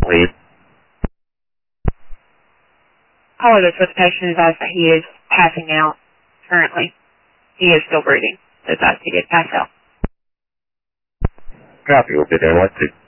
Lead. Caller, that's what the patient advised that he is passing out currently. He is still breathing. So advised he did pass out. Copy. We'll be there. Let's see.